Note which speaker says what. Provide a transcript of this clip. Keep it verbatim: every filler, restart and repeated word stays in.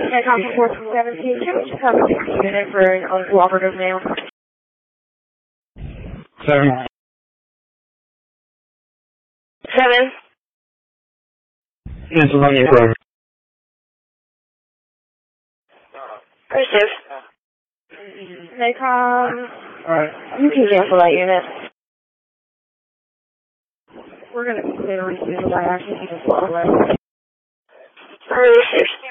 Speaker 1: Hey, Compton four seventeen, can we just have a sixty minute for an uncooperative male?
Speaker 2: Seven.
Speaker 1: Seven.
Speaker 2: Pennsylvania Road.
Speaker 1: Appreciative. Hey, Com.
Speaker 2: Alright.
Speaker 1: You can cancel that unit. We're going to consider receiving by action even slower. Appreciative.